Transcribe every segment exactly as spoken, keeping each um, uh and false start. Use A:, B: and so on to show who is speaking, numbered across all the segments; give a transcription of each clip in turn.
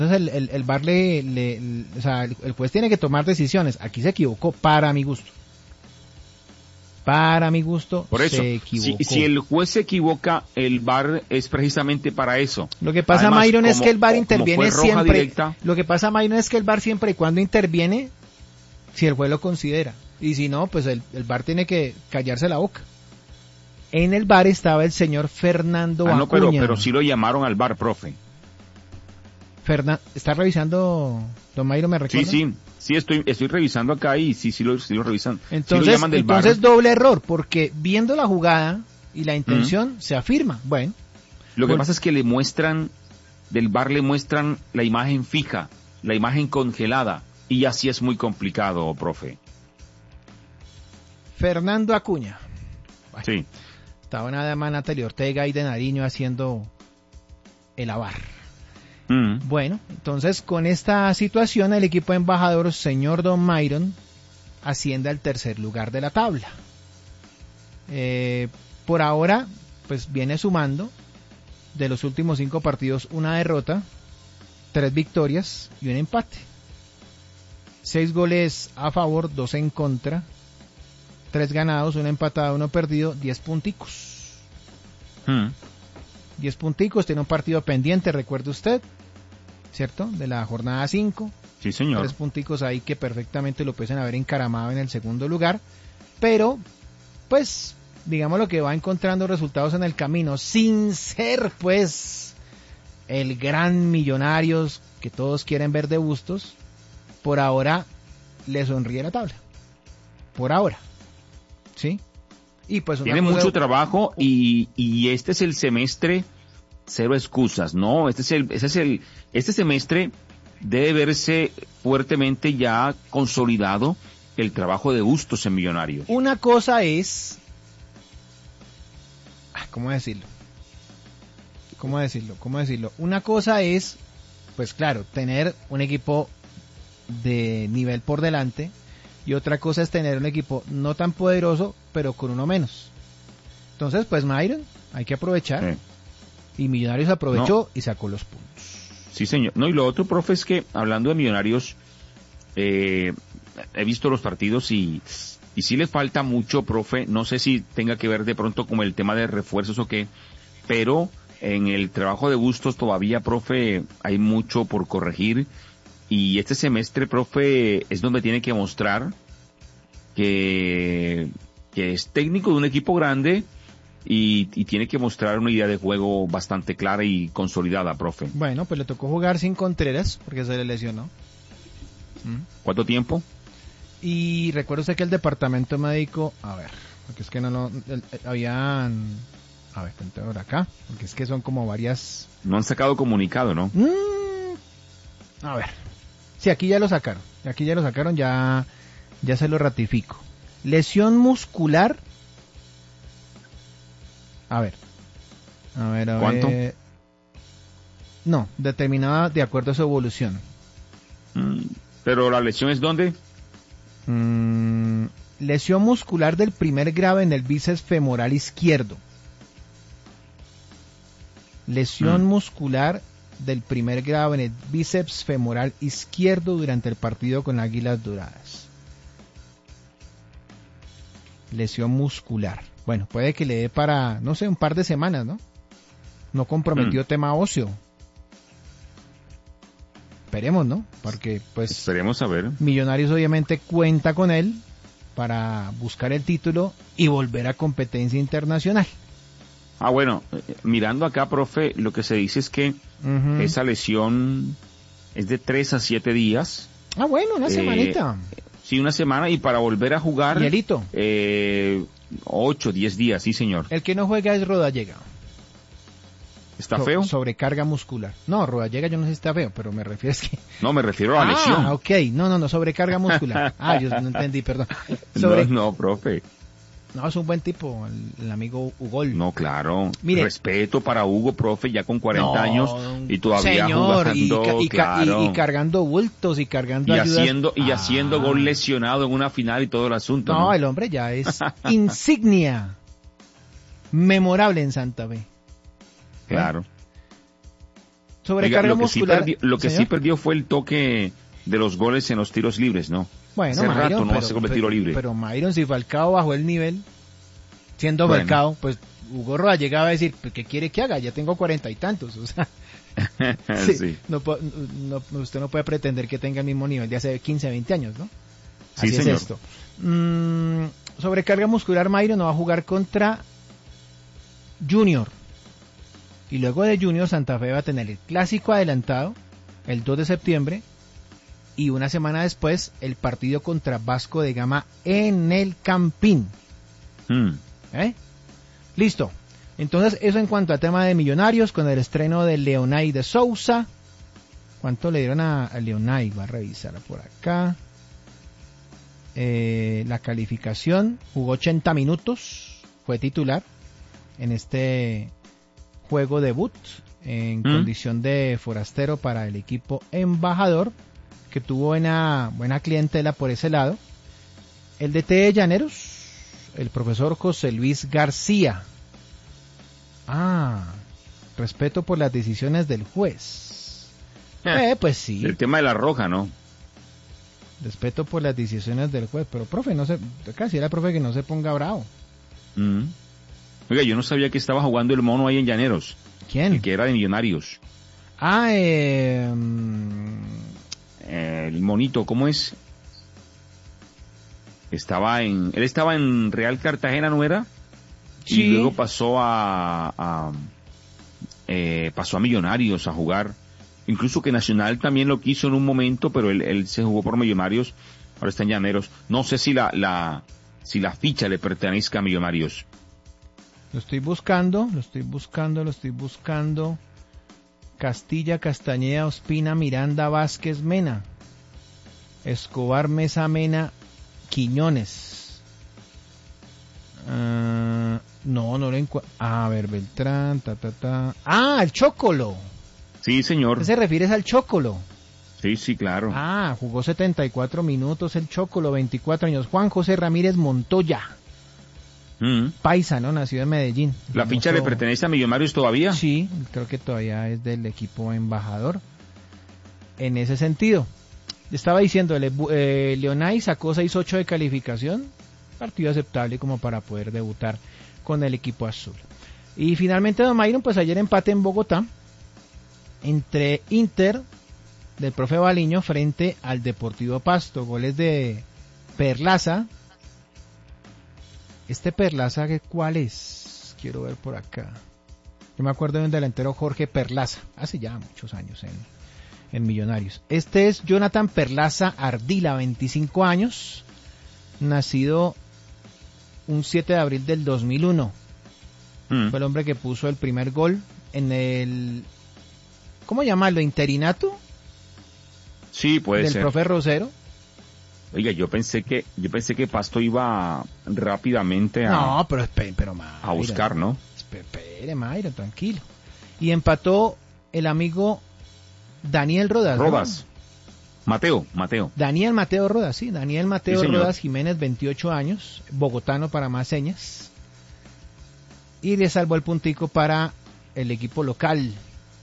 A: Entonces el, el, el V A R le, le, le o sea, el, el juez tiene que tomar decisiones. Aquí se equivocó para mi gusto. Para mi gusto,
B: Por eso,
A: se equivocó.
B: Si, si el juez se equivoca, el V A R es precisamente para eso.
A: Lo que pasa,
B: Además,
A: Myron, es
B: como-
A: que el V A R
B: como
A: interviene
B: fue roja
A: siempre.
B: directa,
A: Lo que pasa, Myron, es que el V A R siempre y cuando interviene, si el juez lo considera. Y si no, pues el, el V A R tiene que callarse la boca. En el V A R estaba el señor Fernando
B: ah, no, pero,
A: Acuña.
B: pero sí lo llamaron al V A R, profe.
A: Fernan- ¿Está revisando, don Mayro, me recuerda?
B: Sí, sí, sí, estoy, estoy revisando acá y sí, sí lo, sí lo revisan. Sí lo
A: Entonces,
B: llaman del V A R.
A: entonces doble error, porque viendo la jugada y la intención se afirma. Bueno,
B: Lo que
A: Bueno.
B: pasa es que le muestran, del V A R le muestran la imagen fija, la imagen congelada, y así es muy complicado, profe.
A: Fernando Acuña. Bueno,
B: Sí.
A: estaba nada más Natalia Ortega y de Nariño haciendo el avar.
B: Mm.
A: Bueno, entonces con esta situación el equipo embajador, señor Don Myron, asciende al tercer lugar de la tabla. Eh, por ahora, pues viene sumando de los últimos cinco partidos una derrota, tres victorias y un empate. Seis goles a favor, dos en contra, tres ganados, un empatado, uno perdido, diez punticos.
B: Mm.
A: diez punticos, tiene un partido pendiente, recuerde usted, ¿cierto? De la jornada cinco.
B: Sí, señor.
A: Tres punticos ahí que perfectamente lo pueden haber encaramado en el segundo lugar. Pero, pues, digamos lo que va encontrando resultados en el camino, sin ser, pues, el gran Millonarios que todos quieren ver de Bustos. Por ahora, le sonríe la tabla. Por ahora. ¿Sí? Y pues una
B: Tiene
A: cosa-
B: mucho trabajo y, y este es el semestre, cero excusas, ¿no? Este es el, este es el, este semestre debe verse fuertemente ya consolidado el trabajo de Bustos en Millonarios.
A: Una cosa es... ah, ¿Cómo decirlo? ¿Cómo decirlo? ¿Cómo decirlo? Una cosa es, pues claro, tener un equipo de nivel por delante, y otra cosa es tener un equipo no tan poderoso, pero con uno menos. Entonces, pues Myron, hay que aprovechar.
B: Sí.
A: Y Millonarios aprovechó y sacó los puntos.
B: Sí, señor. No, y lo otro, profe, es que hablando de Millonarios, eh, he visto los partidos y, y sí le falta mucho, profe. No sé si tenga que ver de pronto con el tema de refuerzos o qué, pero en el trabajo de Bustos todavía, profe, hay mucho por corregir. Y este semestre, profe, es donde tiene que mostrar que, que es técnico de un equipo grande y, y tiene que mostrar una idea de juego bastante clara y consolidada, profe.
A: Bueno, pues le tocó jugar sin Contreras porque se le lesionó. ¿Mm?
B: ¿Cuánto tiempo?
A: Y recuerdo usted que el departamento médico, a ver, porque es que no lo, el- el- habían, a ver, cuento por acá, porque es que son como varias,
B: No han sacado comunicado, ¿no?
A: mm, a ver, sí, aquí ya lo sacaron, aquí ya lo sacaron, ya, ya se lo ratifico. Lesión muscular, a ver, a ver, a
B: ¿Cuánto?
A: ver, no, determinada de acuerdo a su evolución.
B: Mm, Pero la lesión es ¿dónde?
A: Mm, lesión muscular del primer grado en el bíceps femoral izquierdo. Lesión
B: Mm.
A: muscular del primer grado en el bíceps femoral izquierdo durante el partido con Águilas Doradas. Lesión muscular. Bueno, puede que le dé para, no sé, un par de semanas, ¿no? No comprometió
B: Mm.
A: tema óseo. Esperemos, ¿no? Porque, pues...
B: Esperemos a ver.
A: Millonarios obviamente cuenta con él para buscar el título y volver a competencia internacional.
B: Ah, bueno, eh, mirando acá, profe, lo que se dice es que
A: Ujú.
B: esa lesión es de tres a siete días.
A: Ah, bueno, una
B: Eh,
A: semanita.
B: Sí, una semana y para volver a jugar...
A: Miguelito.
B: Eh, ocho, diez días, sí, señor.
A: El que no juega es Rodallega.
B: ¿Está
A: So-
B: feo?
A: Sobrecarga muscular. No, Rodallega yo no sé si está feo, pero me refiero es que...
B: No, me refiero a la lesión.
A: Ah, ok. No, no, no, sobrecarga muscular. Ah, yo no entendí, perdón. Sobre...
B: No, no, profe.
A: No, es un buen tipo, el, el amigo Ugol.
B: No, claro.
A: Mire.
B: Respeto para Hugo, profe, ya con cuarenta
A: No,
B: años y todavía
A: señor, y,
B: jugando,
A: ca- y, ca-
B: claro.
A: y- y cargando bultos y cargando
B: y
A: ayudas.
B: haciendo y
A: Ah.
B: haciendo gol lesionado en una final y todo el asunto.
A: No,
B: No,
A: el hombre ya es insignia memorable en Santa Fe.
B: Claro.
A: Sobrecarga
B: Oiga, lo que
A: muscular.
B: Sí perdió, lo que
A: ¿Señor?
B: sí perdió fue el toque de los goles en los tiros libres, ¿no?
A: Bueno,
B: Hace
A: Myron,
B: rato no
A: pero,
B: hace gol de
A: pero-
B: tiro libre.
A: pero Myron, si Falcao bajó el nivel, siendo
B: Bueno.
A: Falcao, pues Hugo Roa llegaba a decir, pues, ¿qué quiere que haga? Ya tengo cuarenta y tantos, o sea, sí,
B: sí.
A: no, po- no- usted no puede pretender que tenga el mismo nivel de hace quince, veinte años, ¿no?
B: Sí,
A: Así
B: señor.
A: es esto. Mm, sobrecarga muscular, Myron no va a jugar contra Junior. Y luego de Junior, Santa Fe va a tener el clásico adelantado, el dos de septiembre, y una semana después, el partido contra Vasco de Gama en el Campín.
B: Mm.
A: ¿Eh? Listo. Entonces, eso en cuanto a tema de Millonarios, con el estreno de Leonay de Sousa. ¿Cuánto le dieron a, a Leonay? Va a revisar por acá. Eh, la calificación, jugó ochenta minutos, fue titular en este juego debut en
B: ¿Mm?
A: condición de forastero para el equipo embajador, que tuvo buena, buena clientela por ese lado. El D T de Llaneros, el profesor José Luis García. Ah, respeto por las decisiones del juez. Eh, pues sí,
B: El tema de la roja, ¿no?
A: respeto por las decisiones del juez, pero profe, no se, casi era profe que no se ponga bravo.
B: Mm. Oiga, yo no sabía que estaba jugando el mono ahí en Llaneros,
A: ¿Quién?
B: el que era de Millonarios.
A: Ah, eh, mm,
B: Eh, el monito, ¿cómo es? Estaba en, él estaba en Real Cartagena, ¿no era?
A: Sí.
B: Y luego pasó a, a eh, pasó a Millonarios a jugar. Incluso que Nacional también lo quiso en un momento, pero él, él se jugó por Millonarios. Ahora está en Llaneros. No sé si la, la, si la ficha le pertenezca a Millonarios.
A: lo estoy buscando, lo estoy buscando, lo estoy buscando. Castilla, Castañeda, Ospina, Miranda, Vázquez, Mena. Escobar, Mesa, Mena, Quiñones. Ah, no, no lo encuentro. A ver, Beltrán, ta, ta, ta. Ah, el Chocolo.
B: Sí, señor.
A: ¿Qué se refiere al Chocolo?
B: Sí, sí, claro.
A: Ah, jugó setenta y cuatro minutos el Chocolo, veinticuatro años. Juan José Ramírez Montoya.
B: Mm.
A: Paisa, ¿no? Nacido en Medellín.
B: ¿La ficha le
A: Famoso-
B: pertenece a Millonarios todavía?
A: Sí, creo que todavía es del equipo embajador. En ese sentido, estaba diciéndole, eh, Leonay sacó seis ocho de calificación, partido aceptable como para poder debutar con el equipo azul. Y finalmente, don Myron, pues ayer empate en Bogotá entre Inter del profe Baliño frente al Deportivo Pasto, goles de Perlaza. Este Perlaza, ¿cuál es? Quiero ver por acá. Yo me acuerdo de un delantero, Jorge Perlaza, hace ya muchos años en, en Millonarios. Este es Jonathan Perlaza Ardila, veinticinco años, nacido un siete de abril del dos mil uno.
B: Mm.
A: Fue el hombre que puso el primer gol en el, ¿cómo llamarlo? Interinato
B: Sí, puede
A: del
B: ser.
A: profe Rosero.
B: Oiga, yo pensé que, yo pensé que Pasto iba rápidamente a,
A: No, pero espere, pero Mayra,
B: a buscar, ¿no?
A: Espere, espere, Mayra, tranquilo. Y empató el amigo Daniel Rodas. ¿no?
B: Rodas. Mateo, Mateo.
A: Daniel Mateo Rodas, sí, Daniel Mateo
B: Sí, señor.
A: Rodas Jiménez, veintiocho años, bogotano para más señas. Y le salvó el puntico para el equipo local.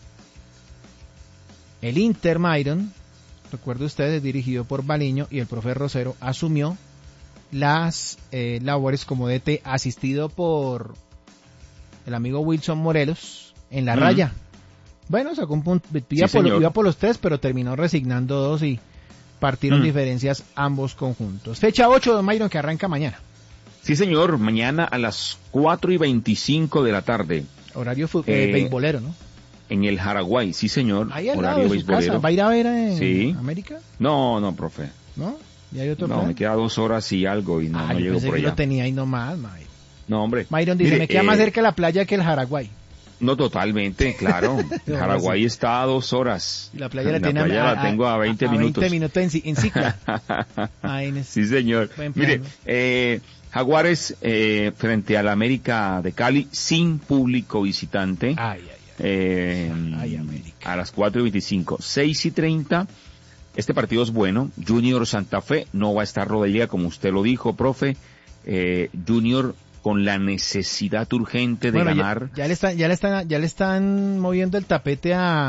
A: El Inter Myron, recuerde ustedes, dirigido por Baliño, y el profe Rosero asumió las eh, labores como D T, asistido por el amigo Wilson Morelos en la
B: Mm.
A: raya. Bueno, sacó un punto, iba,
B: Sí,
A: por,
B: señor.
A: iba por los tres, pero terminó resignando dos y partieron
B: Mm.
A: diferencias ambos conjuntos. Fecha ocho, don Myron, que arranca mañana.
B: Sí, señor, mañana a las cuatro y veinticinco de la tarde,
A: Horario fu-
B: Eh,
A: eh, beisbolero, ¿no?
B: en el Jaraguay, sí, señor,
A: Ahí al lado
B: horario
A: de su casa.
B: beisbolero.
A: ¿Va a ir a ver en
B: Sí.
A: América?
B: No, no, profe.
A: ¿No? ¿Y hay otro
B: No,
A: plan?
B: me queda dos horas y algo y no,
A: ah,
B: no
A: yo
B: llego
A: pensé
B: por
A: que
B: allá.
A: lo tenía ahí nomás, Myron.
B: No, hombre.
A: Myron dice,
B: Mire,
A: me queda
B: eh,
A: más cerca la playa que el Jaraguay.
B: No, totalmente, claro.
A: No,
B: Jaraguay
A: sí.
B: está a dos horas.
A: Y la playa la tiene
B: playa
A: a,
B: la tengo a veinte
A: a
B: minutos.
A: veinte minutos en, ci- en cicla. Ahí en ese-
B: Sí, señor.
A: Buen plan,
B: Mire,
A: ¿no?
B: eh, Jaguares eh, frente al América de Cali sin público visitante.
A: Ay, ay, ay.
B: eh,
A: Ay, América.
B: a las cuatro y veinticinco, seis y treinta. Este partido es bueno. Junior Santa Fe no va a estar Rodríguez, como usted lo dijo, profe. Eh, Junior con la necesidad urgente de
A: Bueno, ya-
B: ganar.
A: Ya, le están, ya le están, ya le están moviendo el tapete a,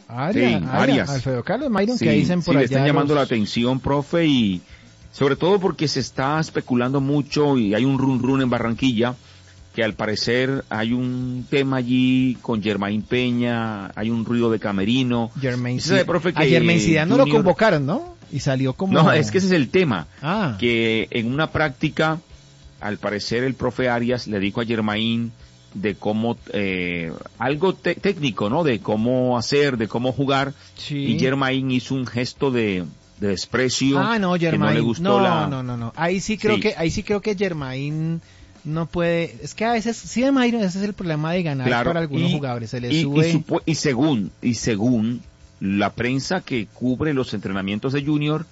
A: Arias,
B: sí,
A: Arias,
B: Arias.
A: Alfredo Carlos Myron,
B: Sí,
A: que dicen por
B: sí,
A: allá.
B: le están llamando
A: los...
B: la atención, profe, y sobre todo porque se está especulando mucho y hay un run run en Barranquilla, que al parecer hay un tema allí con Germain Peña, hay un ruido de camerino.
A: Germain,
B: ¿Usted sabe, profe, que
A: a Germain Zidane no
B: Junior...
A: lo convocaron, ¿no? Y salió como...
B: No, es que ese es el tema,
A: ah.
B: que en una práctica, al parecer el profe Arias le dijo a Germain de cómo, eh, algo te- técnico, ¿no? De cómo hacer, de cómo jugar,
A: Sí.
B: y Germain hizo un gesto de, de desprecio.
A: Ah, no, Germain.
B: Que no le gustó
A: no,
B: la...
A: no, no, no. Ahí sí creo
B: Sí.
A: que, ahí sí creo que Germain no puede, es que a veces, sí, Myron, ese es el problema de ganar
B: Claro,
A: para algunos
B: y,
A: jugadores, se les
B: y,
A: sube.
B: y, supo- y según, y según la prensa que cubre los entrenamientos de Junior,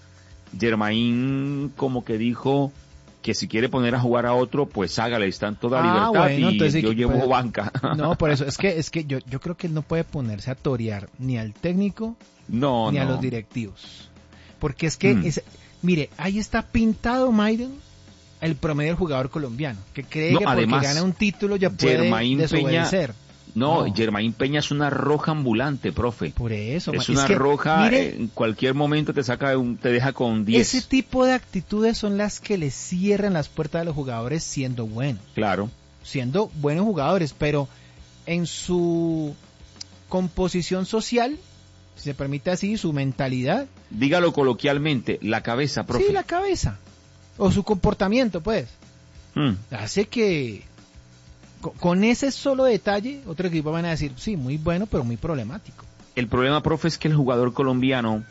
B: Germain como que dijo que si quiere poner a jugar a otro, pues hágale, está en toda
A: Ah,
B: libertad,
A: bueno,
B: y
A: entonces sí
B: yo
A: que
B: llevo
A: puede-
B: banca.
A: No, por eso, es que, es que yo, yo creo que él no puede ponerse a torear ni al técnico
B: No,
A: ni a
B: no.
A: los directivos. Porque es que,
B: Mm.
A: es, mire, ahí está pintado, Myron, el promedio del jugador colombiano, que cree
B: No,
A: que porque
B: además,
A: gana un título ya puede
B: Germain
A: desobedecer.
B: No,
A: No.
B: Germain Peña es una roja ambulante, profe.
A: Por eso,
B: Es
A: ma-
B: una
A: que,
B: roja,
A: mire,
B: eh, en cualquier momento te saca un, te deja con diez.
A: ese tipo de actitudes son las que le cierran las puertas a los jugadores siendo buenos,
B: Claro.
A: siendo buenos jugadores, pero en su composición social, si se permite así, su mentalidad,
B: Dígalo coloquialmente, la cabeza, profe.
A: sí, la cabeza, o su comportamiento, pues,
B: Mm.
A: hace que co- con ese solo detalle, otro equipo van a decir, sí, muy bueno, pero muy problemático.
B: El problema, profe, es que el jugador colombiano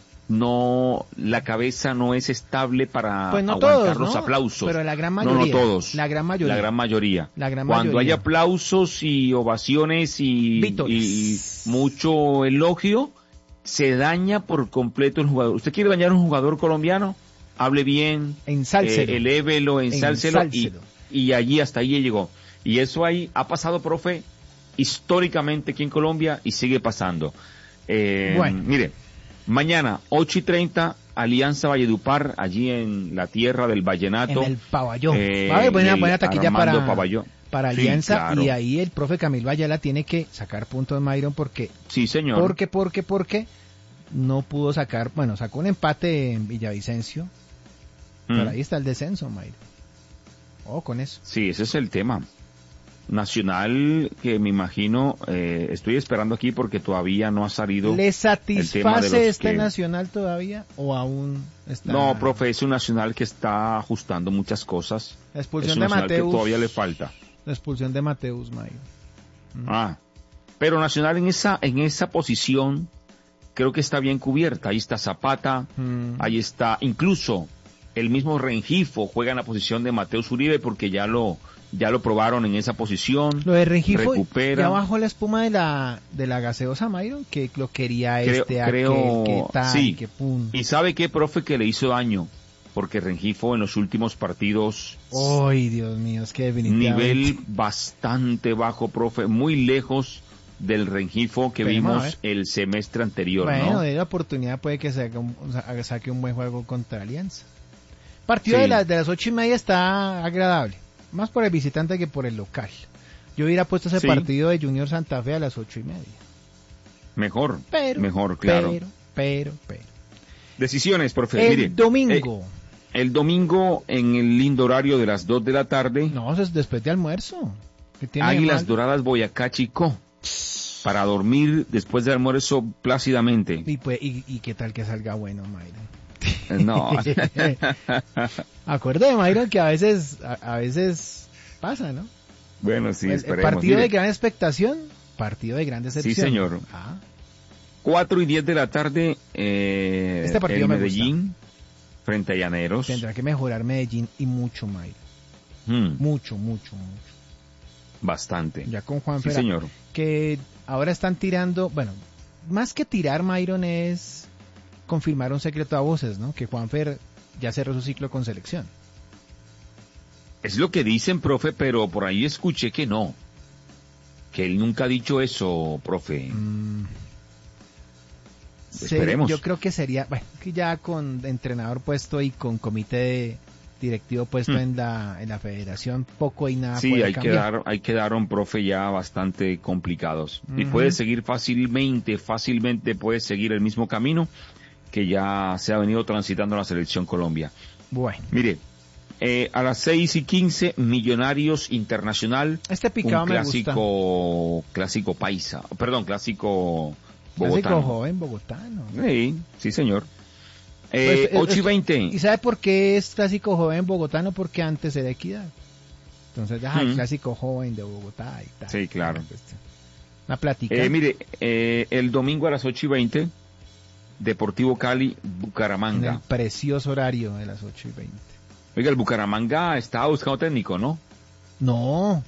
B: no, la cabeza no es estable para
A: Pues no
B: aguantar
A: todos,
B: los
A: ¿no?
B: aplausos.
A: Pero la gran
B: No,
A: mayoría.
B: no todos.
A: La gran mayoría.
B: La gran mayoría.
A: La gran
B: Cuando
A: mayoría.
B: hay aplausos y ovaciones y,
A: Vítores.
B: y mucho elogio, se daña por completo el jugador. ¿Usted quiere dañar a un jugador colombiano? Hable bien,
A: Ensálcelo.
B: eh, elévelo, ensálcelo, y,
A: Ensálcelo.
B: y allí hasta allí llegó. Y eso ahí ha pasado, profe, históricamente aquí en Colombia y sigue pasando. Eh,
A: Bueno.
B: Mire, mañana, ocho y treinta, Alianza Valledupar, allí en la tierra del Vallenato.
A: En el Pabellón.
B: Eh,
A: Va a haber buena,
B: el
A: buena taquilla
B: Armando
A: para,
B: Pabellón.
A: para
B: Sí,
A: Alianza,
B: claro.
A: y ahí el profe Camilo Ayala tiene que sacar puntos, Myron, porque,
B: Sí, señor.
A: porque, porque, porque no pudo sacar, bueno, sacó un empate en Villavicencio,
B: Mm.
A: pero ahí está el descenso, Myron. Oh, con eso.
B: Sí, ese es el tema. Nacional, que me imagino, eh, estoy esperando aquí porque todavía no ha salido.
A: ¿Le
B: el tema de
A: satisface
B: los
A: este
B: que-
A: Nacional todavía o aún está?
B: No, profe, es un Nacional que está ajustando muchas cosas.
A: La
B: Es
A: expulsión
B: un
A: de
B: Nacional que
A: Mateus.
B: todavía le falta.
A: La expulsión de Mateus, Myron. Mm.
B: Ah, pero Nacional en esa, en esa posición creo que está bien cubierta. Ahí está Zapata,
A: Mm.
B: ahí está, incluso el mismo Rengifo juega en la posición de Mateus Uribe porque ya lo, ya lo probaron en esa posición.
A: Lo de Rengifo,
B: recupera.
A: ya bajó la espuma de la de la gaseosa, Myron, que lo quería
B: Creo-
A: este,
B: creo-
A: aquel, que tal,
B: sí.
A: que pum.
B: Y sabe qué, profe, que le hizo daño, porque Rengifo en los últimos partidos,
A: Ay, Dios mío, es que definitivamente.
B: nivel bastante bajo, profe, muy lejos del Rengifo que
A: Esperemos a
B: vimos
A: ver.
B: el semestre anterior,
A: Bueno,
B: ¿no?
A: de la oportunidad puede que saque un, sa- saque un buen juego contra Alianza. Partido
B: Sí.
A: de, las de las ocho y media está agradable, más por el visitante que por el local. Yo hubiera puesto ese
B: Sí.
A: partido de Junior Santa Fe a las ocho y media.
B: Mejor,
A: Pero,
B: mejor, claro.
A: pero, pero, pero.
B: Decisiones, profe,
A: El
B: mire.
A: domingo.
B: eh, el domingo en el lindo horario de las dos de la tarde,
A: No, eso es después de almuerzo. ¿Qué tiene de
B: Águilas
A: mal?
B: Doradas Boyacá Chico, para dormir después del almuerzo plácidamente.
A: Y, pues, y, y qué tal que salga bueno, Mayron.
B: Eh, No.
A: Acuérdate, Mayron, que a veces, a, a veces pasa, ¿no?
B: Bueno, sí,
A: el, el
B: esperemos.
A: partido
B: Mire,
A: de gran expectación, partido de gran decepción.
B: Sí, señor.
A: Ah,
B: cuatro y diez de la tarde, eh,
A: Este partido
B: el
A: me
B: Medellín frente a Llaneros.
A: tendrá que mejorar Medellín y mucho, Mayron.
B: Hmm,
A: Mucho, mucho, mucho.
B: bastante.
A: Ya con Juan
B: Sí,
A: Fer,
B: señor.
A: que ahora están tirando, bueno, más que tirar, Mayron, es confirmar un secreto a voces, ¿no? Que Juanfer ya cerró su ciclo con selección.
B: Es lo que dicen, profe, pero por ahí escuché que no. Que él nunca ha dicho eso, profe.
A: Mm. Se-
B: Esperemos.
A: yo creo que sería, bueno, que ya con entrenador puesto y con comité de, directivo puesto
B: Hmm.
A: en la en la federación, poco y nada
B: Sí,
A: puede
B: hay que
A: cambiar.
B: dar, hay que dar a un profe ya bastante complicados. Y
A: Ujú.
B: puede seguir fácilmente, fácilmente puede seguir el mismo camino que ya se ha venido transitando en la selección Colombia.
A: Bueno,
B: Mire, eh, a las seis y quince, Millonarios Internacional,
A: este picado
B: un
A: me gusta.
B: clásico, clásico paisa, perdón, clásico
A: Clásico
B: bogotano.
A: joven bogotano.
B: Sí, sí señor. Eh,
A: Pues, eh,
B: ocho y
A: esto-
B: veinte.
A: ¿Y sabe por qué es clásico joven bogotano? Porque antes era Equidad. Entonces, ah, el
B: Mm.
A: clásico joven de Bogotá y tal.
B: Sí, claro.
A: Una plática.
B: Eh, mire, eh, el domingo a las ocho y veinte, Deportivo Cali,
A: en el
B: Bucaramanga.
A: precioso horario de las ocho y veinte.
B: Oiga, el Bucaramanga estaba buscando técnico, ¿no?
A: No.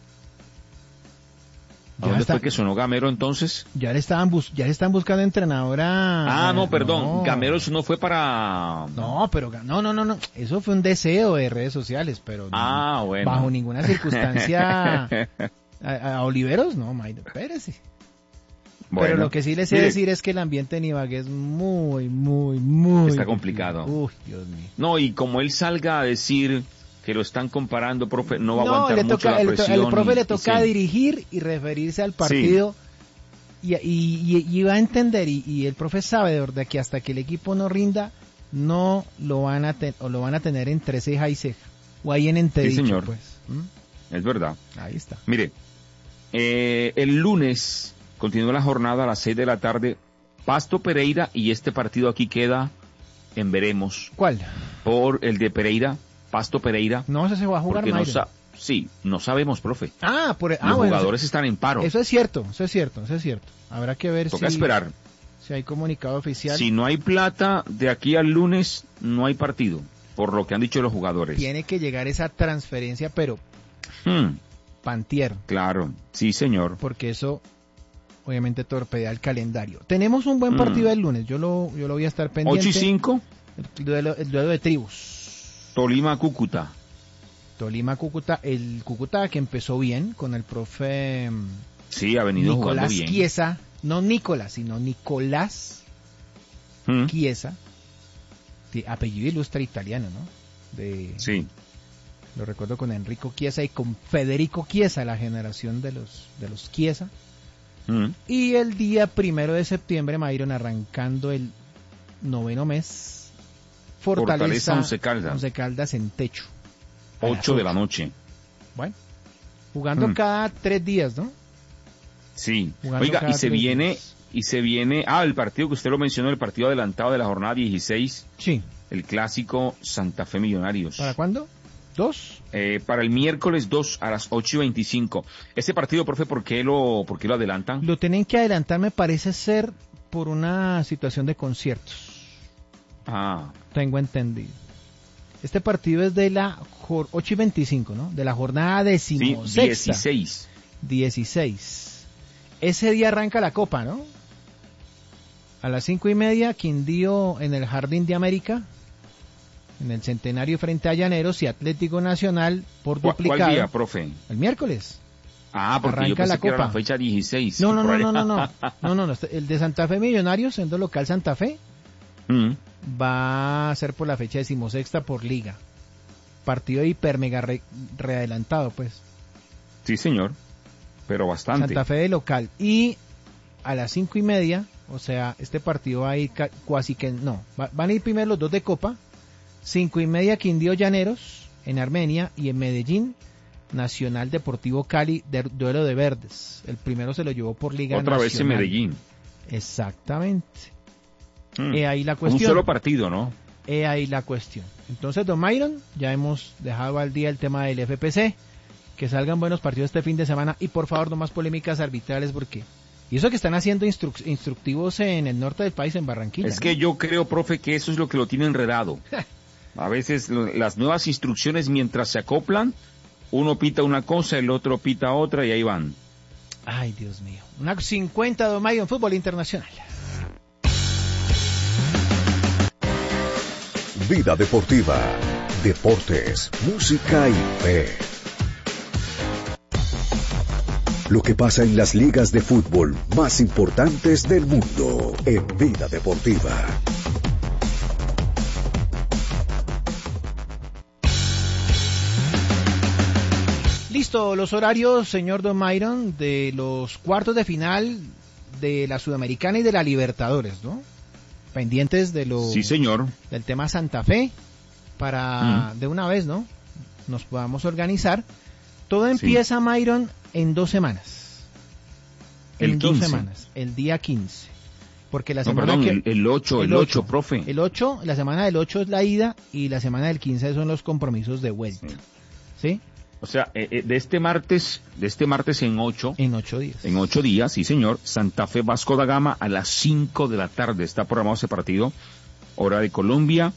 B: ¿A
A: Ya,
B: dónde
A: está-
B: fue que sonó Gamero entonces?
A: ya le estaban bus- ya le están buscando entrenadora.
B: Ah, no,
A: eh,
B: perdón,
A: no.
B: Gamero eso no fue para...
A: No, pero ga- no, no, no, no. Eso fue un deseo de redes sociales, pero no-
B: Ah, bueno.
A: bajo ninguna circunstancia a, a Oliveros, no, Mayro, espérese.
B: Bueno,
A: Pero lo que sí les sé
B: mire,
A: decir es que el ambiente en Ibagué es muy, muy, muy...
B: Está
A: difícil.
B: complicado.
A: Uy, Dios mío.
B: No, y como él salga a decir que lo están comparando, profe, no va a aguantar
A: le
B: mucho
A: toca,
B: la
A: el, to-
B: presión.
A: el profe
B: y-
A: le
B: y
A: toca
B: sí.
A: dirigir y referirse al partido y, y, y- y va a entender y, y el profe sabe de verdad que hasta que el equipo no rinda no lo van a ten- o lo van a tener entre ceja y ceja o ahí en entredicho,
B: señor.
A: pues. ¿Mm?
B: Es verdad.
A: Ahí está.
B: Mire, eh, el lunes continúa la jornada a las seis de la tarde, Pasto Pereira, y este partido aquí queda en veremos
A: ¿Cuál?
B: por el de Pereira, Pasto Pereira,
A: No, ese se va a jugar
B: porque no
A: Mayra.
B: sa sí, no sabemos, profe.
A: Ah, por ah,
B: Los
A: bueno,
B: jugadores están en paro.
A: eso, eso es cierto, eso es cierto, eso es cierto. Habrá que ver
B: Toca
A: si,
B: esperar.
A: si hay comunicado oficial.
B: Si no hay plata, de aquí al lunes no hay partido, por lo que han dicho los jugadores.
A: Tiene que llegar esa transferencia, pero
B: Hmm,
A: pantier,
B: claro, sí señor.
A: porque eso obviamente torpedea el calendario. Tenemos un buen
B: Mm.
A: partido el lunes, yo lo yo lo voy a estar pendiente.
B: ocho y cinco,
A: El duelo, el duelo de tribus.
B: Tolima Cúcuta.
A: Tolima Cúcuta, el Cúcuta que empezó bien con el profe mm,
B: Sí, ha venido jugando
A: Nicolás
B: bien.
A: Chiesa, no Nicolás, sino Nicolás
B: Hmm,
A: Chiesa, de apellido ilustre italiano, ¿no? De,
B: sí.
A: Lo recuerdo con Enrico Chiesa y con Federico Chiesa, la generación de los de los Chiesa.
B: Hmm.
A: Y el día primero de septiembre, Mayron, arrancando el noveno mes, Fortaleza,
B: Fortaleza Once Caldas.
A: Once Caldas en techo. A las
B: ocho de la
A: ocho.
B: noche.
A: Bueno, jugando
B: Mm.
A: cada tres días, ¿no?
B: Sí.
A: Jugando
B: Oiga,
A: cada
B: y se
A: tres
B: viene,
A: días.
B: y se viene, ah, el partido que usted lo mencionó, el partido adelantado de la jornada dieciséis,
A: Sí.
B: el clásico Santa Fe Millonarios.
A: ¿Para cuándo? ¿Dos?
B: Eh, para el miércoles dos a las ocho y veinticinco. Este partido, profe, ¿por qué lo, por qué lo adelantan?
A: Lo tienen que adelantar, me parece ser por una situación de conciertos.
B: Ah,
A: Tengo entendido. Este partido es de la jor- ocho y veinticinco, ¿no? De la jornada
B: sí,
A: decimosexta.
B: dieciséis.
A: dieciséis. Ese día arranca la copa, ¿no? A las cinco y media, Quindío en el Jardín de América, en el Centenario frente a Llaneros y Atlético Nacional por
B: ¿Cuál,
A: duplicado.
B: cuál día, profe?
A: El miércoles.
B: Ah, porque
A: Arranca
B: yo pensé
A: la
B: que era la
A: Copa.
B: fecha dieciséis.
A: No, no,
B: por
A: no,
B: ahí.
A: no, no, no, no, no, no, este- el de Santa Fe Millonarios, siendo local Santa Fe,
B: Mm,
A: va a ser por la fecha decimosexta por liga. Partido hiper mega re- readelantado, pues.
B: sí, señor, pero bastante.
A: Santa Fe de local. Y a las cinco y media, o sea, este partido va a ir ca- cuasi que, no, va- van a ir primero los dos de Copa, cinco y media Quindío Llaneros en Armenia y en Medellín, Nacional Deportivo Cali, de, duelo de verdes. El primero se lo llevó por Liga
B: Otra
A: Nacional.
B: vez en Medellín.
A: Exactamente.
B: Mm,
A: He ahí la
B: Un
A: cuestión.
B: solo partido, ¿no?
A: He ahí la cuestión. Entonces, don Myron, ya hemos dejado al día el tema del F P C. Que salgan buenos partidos este fin de semana. Y por favor, no más polémicas arbitrales, porque... Y eso que están haciendo instru- instructivos en el norte del país, en Barranquilla.
B: Es
A: ¿no?
B: que yo creo, profe, que eso es lo que lo tiene enredado. A veces lo- las nuevas instrucciones, mientras se acoplan, uno pita una cosa, el otro pita otra y ahí van.
A: Ay, Dios mío. Una cincuenta, don Myron, fútbol internacional.
C: Vida deportiva, deportes, música y fe. Lo que pasa en las ligas de fútbol más importantes del mundo en Vida Deportiva.
A: Listo, los horarios, señor Don Myron, de los cuartos de final de la Sudamericana y de la Libertadores, ¿no? Pendientes de lo,
B: sí, señor,
A: del tema Santa Fe, para mm. de una vez, ¿no? Nos podamos organizar. Todo empieza, sí. Myron, en dos semanas.
B: El
A: en
B: quince.
A: dos semanas, el día quince. Porque la
B: no,
A: semana
B: perdón,
A: que...
B: el, el ocho, el ocho, profe.
A: El ocho, la semana del ocho es la ida y la semana del quince son los compromisos de vuelta. Sí. ¿Sí?
B: O sea, eh, de este martes, de este martes en ocho.
A: En ocho días.
B: En ocho días, sí señor. Santa Fe Vasco da Gama a las cinco de la tarde. Está programado ese partido. Hora de Colombia.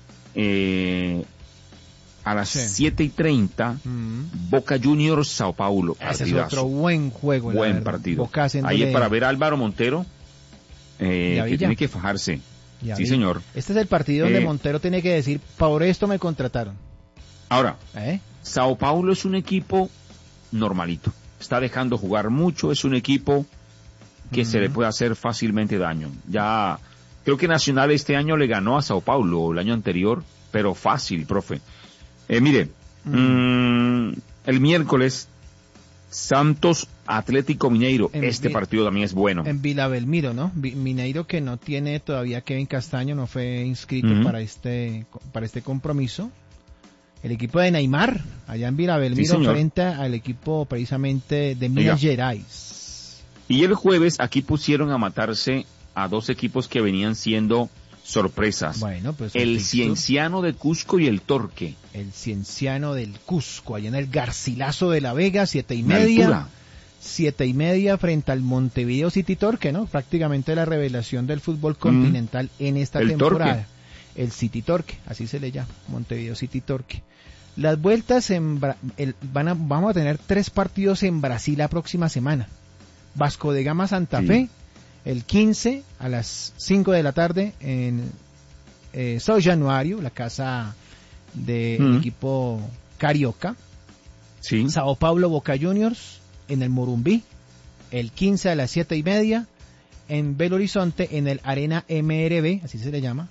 B: Eh, a las sí. siete y treinta, mm. Boca Juniors Sao Paulo.
A: Ese es otro buen juego.
B: Buen partido. Boca haciéndole... Ahí es para ver a Álvaro Montero, eh, que tiene que fajarse. Ya sí, vi. Señor.
A: Este es el partido donde eh, Montero tiene que decir, por esto me contrataron.
B: Ahora,
A: ¿Eh?
B: Sao Paulo es un equipo normalito. Está dejando jugar mucho, es un equipo que mm. se le puede hacer fácilmente daño. Ya, creo que Nacional este año le ganó a Sao Paulo, el año anterior, pero fácil, profe. Eh, mire, mm. Mm, el miércoles, Santos Atlético Mineiro. En este vi- partido también es bueno.
A: En Vila Belmiro, ¿no? Vi- Mineiro que no tiene todavía Kevin Castaño, no fue inscrito mm-hmm. para este para este compromiso. El equipo de Neymar, allá en Vila Belmiro, sí, frente al equipo precisamente de Minas Gerais.
B: Y el jueves aquí pusieron a matarse a dos equipos que venían siendo sorpresas.
A: Bueno, pues
B: el Cienciano de Cusco y el Torque.
A: El Cienciano del Cusco, allá en el Garcilaso de la Vega, siete y media. Siete y media frente al Montevideo City Torque, ¿no? Prácticamente la revelación del fútbol continental mm. en esta
B: el
A: temporada.
B: Torque.
A: El City Torque, así se le llama, Montevideo City Torque. Las vueltas en Bra- el, van a, vamos a tener tres partidos en Brasil la próxima semana. Vasco de Gama Santa sí. Fe, el quince a las cinco de la tarde en eh, São Januário, la casa del mm. equipo carioca.
B: Sí.
A: Sao Paulo Boca Juniors en el Morumbí, el quince a las siete y media en Belo Horizonte en el Arena M R B, así se le llama,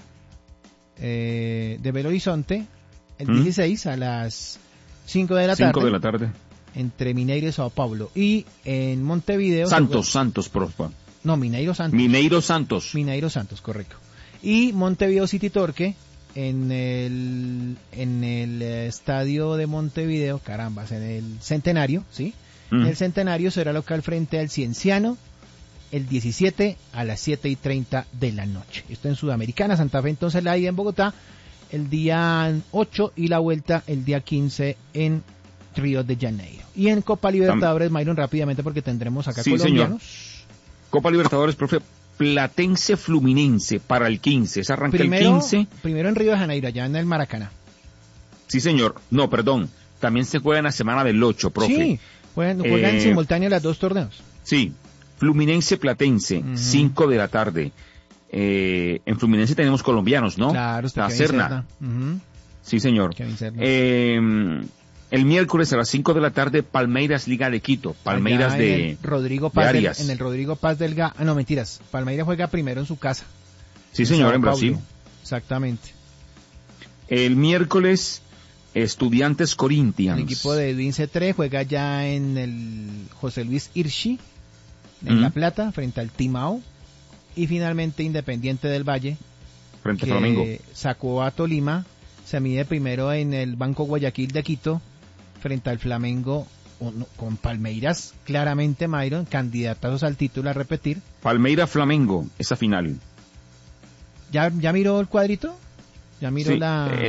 A: eh, de Belo Horizonte. El ¿Mm? dieciséis a las cinco de la tarde.
B: cinco de la tarde.
A: Entre Mineiro y Sao Paulo. Y en Montevideo.
B: Santos, Santos, profe.
A: No, Mineiro Santos.
B: Mineiro Santos.
A: Mineiro Santos, correcto. Y Montevideo City Torque en el en el estadio de Montevideo, carambas, en el Centenario, ¿sí? Mm. En el Centenario será local frente al Cienciano el diecisiete a las siete y treinta de la noche. Esto en Sudamericana, Santa Fe entonces la ida en Bogotá el día ocho y la vuelta el día quince en Río de Janeiro. Y en Copa Libertadores, Myron, rápidamente porque tendremos acá
B: sí,
A: colombianos.
B: Señor. Copa Libertadores, profe, Platense Fluminense para el quince. Se arranca
A: primero,
B: el quince.
A: Primero en Río de Janeiro, allá en el Maracaná.
B: Sí, señor. No, perdón. También se juega en la semana del ocho, profe.
A: Sí, juegan, juegan eh, en simultáneo las dos torneos.
B: Sí. Fluminense Platense, uh-huh. cinco de la tarde. Eh, en Fluminense tenemos colombianos, ¿no?
A: Claro, está
B: la Serna.
A: Uh-huh.
B: Sí, señor. Eh, el miércoles a las cinco de la tarde, Palmeiras Liga de Quito. Palmeiras
A: Allá
B: de,
A: en Rodrigo Paz
B: de
A: del, en el Rodrigo Paz del Ga... Ah, no, mentiras. Palmeiras juega primero en su casa.
B: Sí, señor, en, en Brasil.
A: Exactamente.
B: El miércoles, Estudiantes Corinthians.
A: El equipo de Edwin Cetré juega ya en el José Luis Hirschi, en uh-huh. La Plata, frente al Timao. Y finalmente Independiente del Valle,
B: frente a Flamengo,
A: sacó a Tolima, se mide primero en el Banco Guayaquil de Quito, frente al Flamengo, con Palmeiras, claramente, Myron, candidatos al título a repetir.
B: Palmeiras Flamengo, esa final.
A: ¿Ya, ya miró el cuadrito? ¿Ya miró
B: sí,
A: la...?
B: Eh,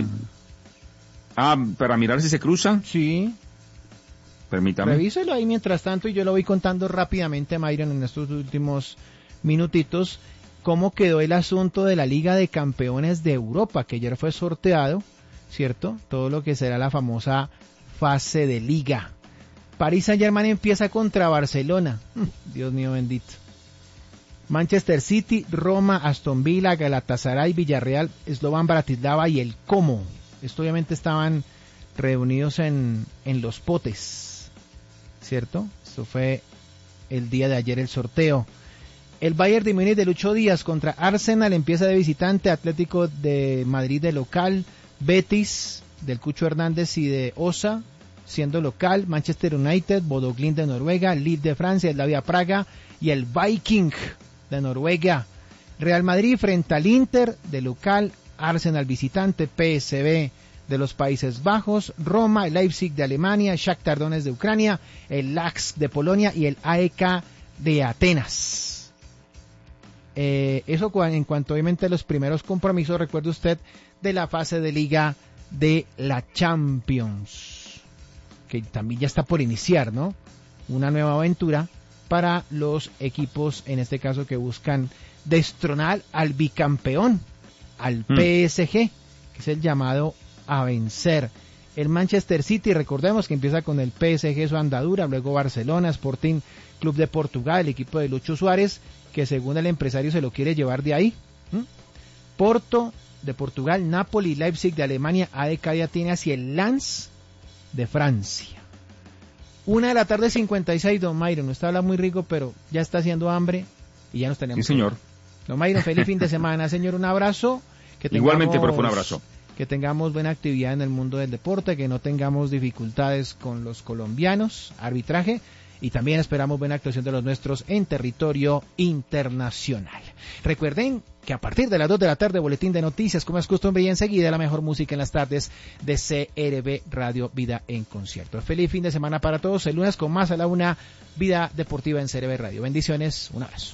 B: ah, para mirar si se cruza.
A: Sí.
B: Permítame.
A: Revíselo ahí mientras tanto y yo lo voy contando rápidamente, Myron, en estos últimos minutitos, cómo quedó el asunto de la Liga de Campeones de Europa, que ayer fue sorteado, ¿cierto? Todo lo que será la famosa fase de Liga. Paris Saint-Germain empieza contra Barcelona. Dios mío bendito. Manchester City, Roma, Aston Villa, Galatasaray, Villarreal, Slovan Bratislava y el Como. Esto obviamente estaban reunidos en, en los potes, ¿cierto? Esto fue el día de ayer el sorteo. El Bayern de Múnich de Lucho Díaz contra Arsenal empieza de visitante, Atlético de Madrid de local, Betis del Cucho Hernández y de Osa siendo local, Manchester United, Bodo Glimt de Noruega, Lille de Francia, Slavia Praga y el Viking de Noruega. Real Madrid frente al Inter de local, Arsenal visitante, P S V de los Países Bajos, Roma, Leipzig de Alemania, Shakhtar Donetsk de Ucrania, el Laks de Polonia y el A E K de Atenas. Eh, eso en cuanto obviamente a los primeros compromisos, recuerde usted, de la fase de liga de la Champions, que también ya está por iniciar, ¿no? Una nueva aventura para los equipos, en este caso, que buscan destronar al bicampeón, al mm. P S G, que es el llamado a vencer. El Manchester City, recordemos que empieza con el P S G su andadura, luego Barcelona, Sporting Club de Portugal, el equipo de Lucho Suárez, que según el empresario se lo quiere llevar de ahí. ¿Mm? Porto de Portugal, Napoli, Leipzig de Alemania, A E K de Atenas y el Lens de Francia. Una de la tarde cincuenta y seis, don Mayron, usted habla muy rico, pero ya está haciendo hambre y ya nos tenemos.
B: Sí, señor.
A: Don Mayron, feliz fin de semana, señor, un abrazo. Que tengamos,
B: igualmente, profe, un abrazo.
A: Que tengamos buena actividad en el mundo del deporte, que no tengamos dificultades con los colombianos, arbitraje, y también esperamos buena actuación de los nuestros en territorio internacional. Recuerden que a partir de las dos de la tarde, boletín de noticias, como es costumbre, y enseguida la mejor música en las tardes de C R B Radio Vida en Concierto. Feliz fin de semana para todos, el lunes con más a la una, Vida Deportiva en C R B Radio. Bendiciones, un abrazo.